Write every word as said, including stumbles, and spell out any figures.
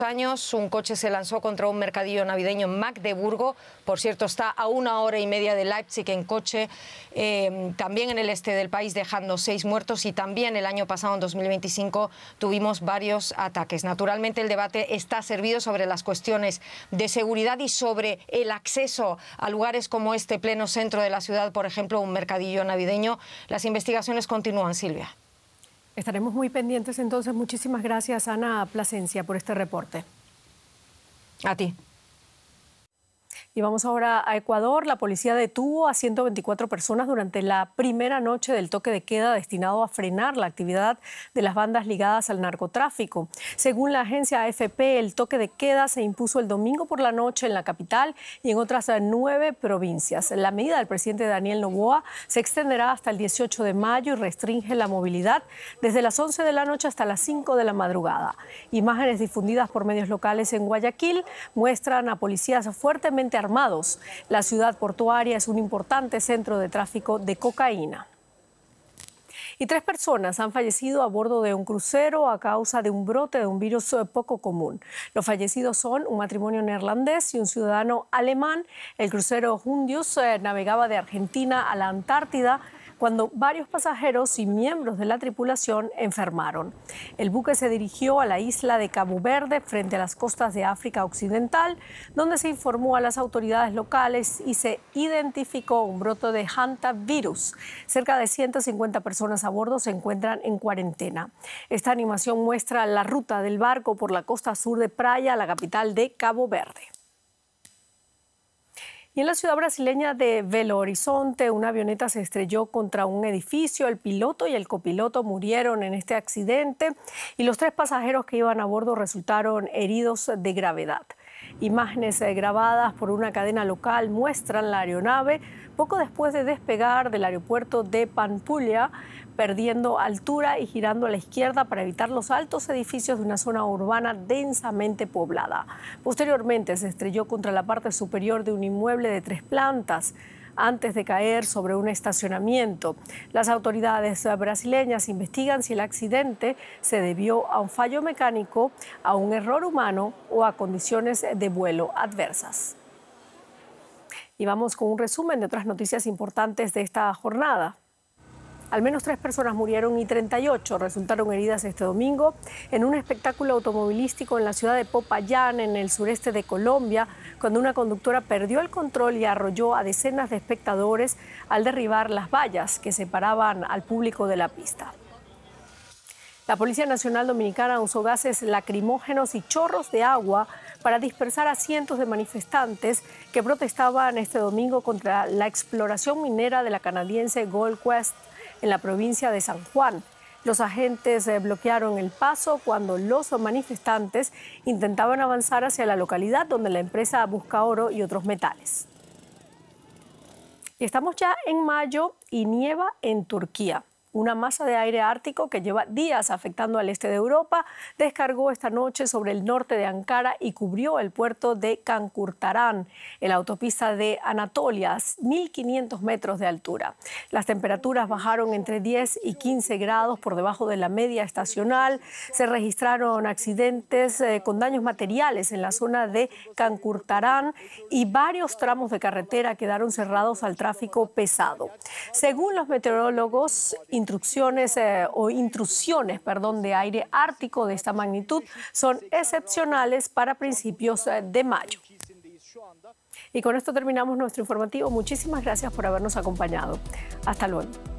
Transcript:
años un coche se lanzó contra un mercadillo navideño en Magdeburgo. Por cierto, está a una hora y media de Leipzig en coche, eh, también en el este del país, dejando seis muertos. Y también el año pasado, en dos mil veinticinco, tuvimos varios ataques. Naturalmente, el debate está servido sobre las cuestiones de seguridad y sobre el acceso a lugares como este pleno centro de la ciudad, por ejemplo, un mercadillo navideño. Las investigaciones continúan, Silvia. Estaremos muy pendientes entonces. Muchísimas gracias, Ana Plasencia, por este reporte. A ti. Y vamos ahora a Ecuador. La policía detuvo a ciento veinticuatro personas durante la primera noche del toque de queda destinado a frenar la actividad de las bandas ligadas al narcotráfico. Según la agencia A F P, el toque de queda se impuso el domingo por la noche en la capital y en otras nueve provincias. La medida del presidente Daniel Noboa se extenderá hasta el dieciocho de mayo y restringe la movilidad desde las once de la noche hasta las cinco de la madrugada. Imágenes difundidas por medios locales en Guayaquil muestran a policías fuertemente armados. La ciudad portuaria es un importante centro de tráfico de cocaína. Y tres personas han fallecido a bordo de un crucero a causa de un brote de un virus poco común. Los fallecidos son un matrimonio neerlandés y un ciudadano alemán. El crucero Hundius eh, navegaba de Argentina a la Antártida cuando varios pasajeros y miembros de la tripulación enfermaron. El buque se dirigió a la isla de Cabo Verde, frente a las costas de África Occidental, donde se informó a las autoridades locales y se identificó un brote de hantavirus. Cerca de ciento cincuenta personas a bordo se encuentran en cuarentena. Esta animación muestra la ruta del barco por la costa sur de Praia, la capital de Cabo Verde. Y en la ciudad brasileña de Belo Horizonte, una avioneta se estrelló contra un edificio. El piloto y el copiloto murieron en este accidente y los tres pasajeros que iban a bordo resultaron heridos de gravedad. Imágenes grabadas por una cadena local muestran la aeronave poco después de despegar del aeropuerto de Pampulha, perdiendo altura y girando a la izquierda para evitar los altos edificios de una zona urbana densamente poblada. Posteriormente se estrelló contra la parte superior de un inmueble de tres plantas antes de caer sobre un estacionamiento. Las autoridades brasileñas investigan si el accidente se debió a un fallo mecánico, a un error humano o a condiciones de vuelo adversas. Y vamos con un resumen de otras noticias importantes de esta jornada. Al menos tres personas murieron y treinta y ocho resultaron heridas este domingo en un espectáculo automovilístico en la ciudad de Popayán, en el sureste de Colombia, cuando una conductora perdió el control y arrolló a decenas de espectadores al derribar las vallas que separaban al público de la pista. La Policía Nacional Dominicana usó gases lacrimógenos y chorros de agua para dispersar a cientos de manifestantes que protestaban este domingo contra la exploración minera de la canadiense Gold Quest en la provincia de San Juan. Los agentes bloquearon el paso cuando los manifestantes intentaban avanzar hacia la localidad donde la empresa busca oro y otros metales. Y estamos ya en mayo y nieva en Turquía. Una masa de aire ártico que lleva días afectando al este de Europa descargó esta noche sobre el norte de Ankara y cubrió el puerto de Kankurtaran, en la autopista de Anatolia, a mil quinientos metros de altura. Las temperaturas bajaron entre diez y quince grados por debajo de la media estacional. Se registraron accidentes eh, con daños materiales en la zona de Kankurtaran y varios tramos de carretera quedaron cerrados al tráfico pesado. Según los meteorólogos, instrucciones eh, o intrusiones, perdón, de aire ártico de esta magnitud son excepcionales para principios eh, de mayo. Y con esto terminamos nuestro informativo. Muchísimas gracias por habernos acompañado. Hasta luego.